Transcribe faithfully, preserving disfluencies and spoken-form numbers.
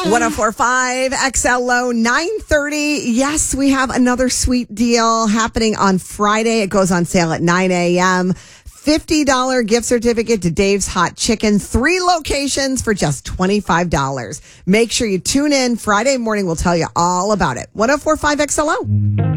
one oh four point five X L O nine thirty. Yes, we have another sweet deal happening on Friday. It goes on sale at nine a.m. fifty dollars gift certificate to Dave's Hot Chicken. Three locations for just twenty-five dollars. Make sure you tune in Friday morning. We'll tell you all about it. one oh four point five X L O.